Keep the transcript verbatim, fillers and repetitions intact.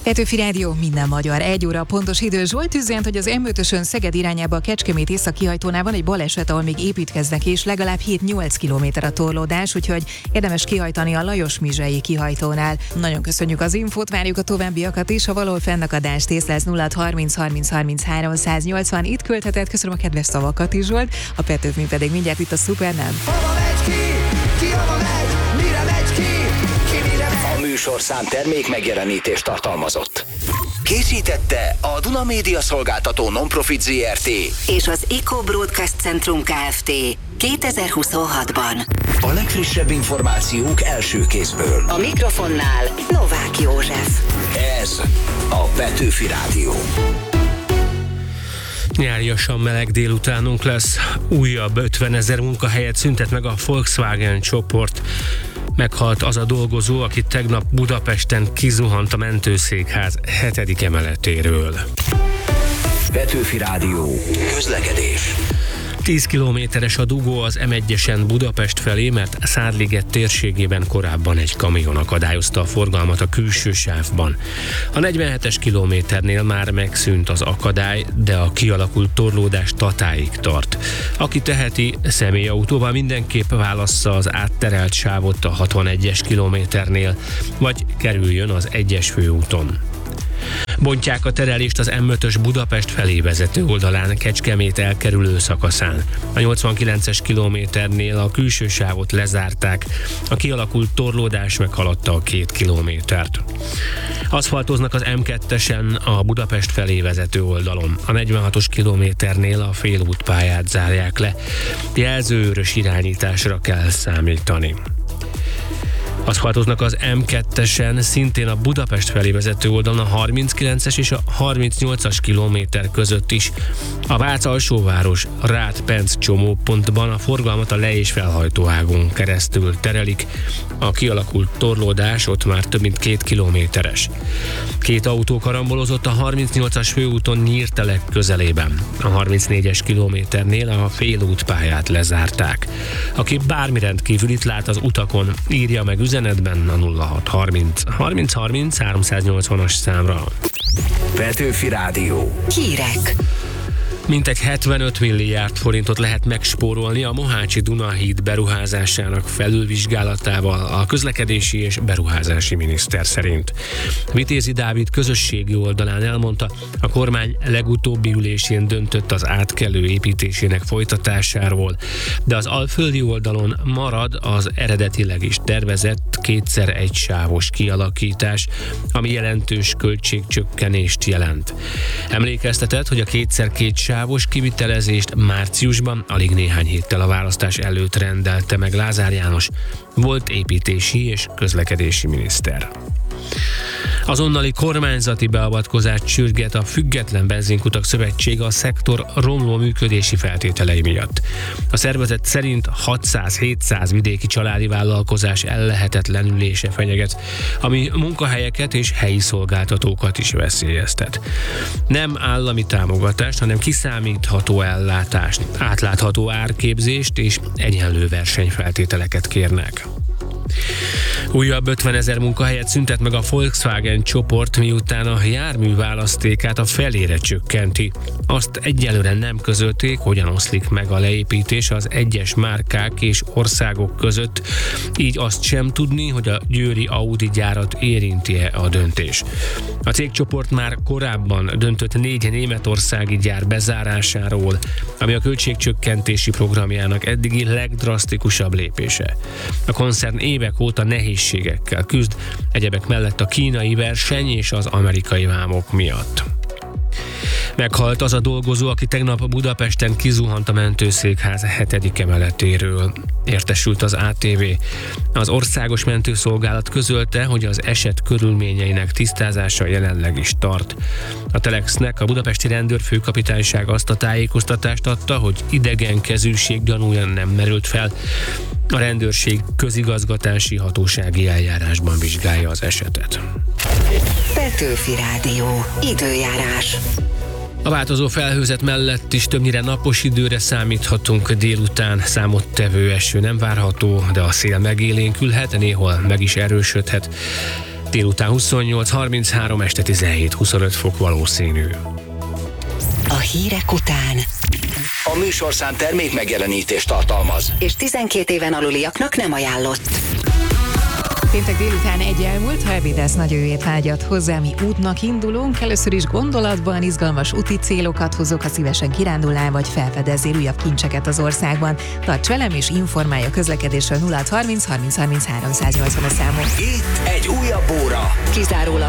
Petőfi Rádió, minden magyar. Egy óra pontos idő. Zsolt üzent, hogy az em ötösön Szeged irányába a Kecskemét észak-kihajtónál van egy baleset, ahol még építkeznek, és legalább hét-nyolc kilométer a torlódás, úgyhogy érdemes kihajtani a Lajos-Mizsei kihajtónál. Nagyon köszönjük az infót, várjuk a továbbiakat is. Ha valahol fennakadást észlelsz, nulla harminc harminc harminchárom száznyolcvan. Itt küldheted, köszönöm a kedves szavakat is, Zsolt. A Petőfi pedig mindjárt itt a Szupernem. Hova megy ki? Ki hova megy? Mire megy ki? Ki mire megy? A műsorszám termék megjelenítést tartalmazott. Készítette a Duna Média Szolgáltató Non-Profit zé er té és az Eco Broadcast Centrum Kft. kétezer-huszonhatban. A legfrissebb információk első kézből. A mikrofonnál Novák József. Ez a Petőfi Rádió. Nyáriasan meleg délutánunk lesz. Újabb ötvenezer munkahelyet szüntet meg a Volkswagen csoport. Meghalt az a dolgozó, aki tegnap Budapesten kizuhant a mentőszékház hetedik emeletéről. Petőfi Rádió. Közlekedés. tíz kilométeres a dugó az em egyesen Budapest felé, mert Szárliget térségében korábban egy kamion akadályozta a forgalmat a külső sávban. A negyvenhetes kilométernél már megszűnt az akadály, de a kialakult torlódás Tatáig tart. Aki teheti, személyautóval mindenképp válassza az átterelt sávot a hatvanegyes kilométernél, vagy kerüljön az egyes főúton. Bontják a terelést az em ötös Budapest felé vezető oldalán Kecskemét elkerülő szakaszán. A nyolcvankilences kilométernél a külső sávot lezárták, a kialakult torlódás meghaladta a két kilométert. Aszfaltoznak az em kettesen a Budapest felé vezető oldalon. A negyvenhatos kilométernél a félútpályát zárják le. Jelzőőrös irányításra kell számítani. Aszfaltoznak az em kettesen szintén a Budapest felé vezető oldalon a harminckilences és a harmincnyolcas kilométer között is. A Vác-Alsóváros Rád-Penc csomópontban a forgalmat a le- és felhajtóágon keresztül terelik. A kialakult torlódás ott már több mint két kilométeres. Két autó karambolozott a harmincnyolcas főúton Nyírtelek közelében. A harmincnégyes kilométernél a félútpályát lezárták. Aki bármi rendkívülit lát az utakon, írja meg üzenetben a nulla hat harminc harminc harminc háromszáznyolcvanas számra. Petőfi Rádió. Hírek. Mintegy hetvenöt milliárd forintot lehet megspórolni a Mohácsi Dunahíd beruházásának felülvizsgálatával a közlekedési és beruházási miniszter szerint. Vitézi Dávid közösségi oldalán elmondta, a kormány legutóbbi ülésén döntött az átkelő építésének folytatásáról, de az alföldi oldalon marad az eredetileg is tervezett kétszer egy sávos kialakítás, ami jelentős költségcsökkenést jelent. Emlékeztetett, hogy a kétszer két sávos kivitelezést márciusban, alig néhány héttel a választás előtt rendelte meg Lázár János, volt építési és közlekedési miniszter. Azonnali kormányzati beavatkozást sürget a Független Benzinkutak Szövetsége a szektor romló működési feltételei miatt. A szervezet szerint hatszáz-hétszáz vidéki családi vállalkozás ellehetetlenülése fenyeget, ami munkahelyeket és helyi szolgáltatókat is veszélyeztet. Nem állami támogatást, hanem kiszámítható ellátást, átlátható árképzést és egyenlő versenyfeltételeket kérnek. Újabb ötvenezer munkahelyet szüntet meg a Volkswagen csoport, miután a jármű választékát a felére csökkenti. Azt egyelőre nem közölték, hogyan oszlik meg a leépítés az egyes márkák és országok között, így azt sem tudni, hogy a győri Audi gyárat érinti-e a döntés. A cégcsoport már korábban döntött négy németországi gyár bezárásáról, ami a költségcsökkentési programjának eddigi legdrasztikusabb lépése. A koncern évek óta nehézségekkel küzd, egyebek mellett a kínai verseny és az amerikai vámok miatt. Meghalt az a dolgozó, aki tegnap Budapesten kizuhant a mentőszékház hetedik emeletéről. Értesült az á té vé. Az Országos Mentőszolgálat közölte, hogy az eset körülményeinek tisztázása jelenleg is tart. A Telexnek a budapesti rendőrfőkapitányság azt a tájékoztatást adta, hogy idegenkezűség gyanúja nem merült fel. A rendőrség közigazgatási hatósági eljárásban vizsgálja az esetet. Petőfi Rádió. Időjárás. A változó felhőzet mellett is többnyire napos időre számíthatunk, délután számottevő eső nem várható, de a szél megélénkülhet, néhol meg is erősödhet. Délután huszonnyolc harminchárom, este tizenhét huszonöt fok valószínű. A hírek után. A műsorszám termék megjelenítést tartalmaz. És tizenkét éven aluliaknak nem ajánlott. Péntek délután egy elmúlt, ha ebédesz nagy őjét vágyat hozzá, mi útnak indulunk. Először is gondolatban izgalmas úti célokat hozok, ha szívesen kirándulnál, vagy felfedezzél újabb kincseket az országban. Tarts velem és informálj a közlekedésről. Nulla harminc harminc harminchárom száznyolcvan a számon. Itt egy újabb óra. Kizárólag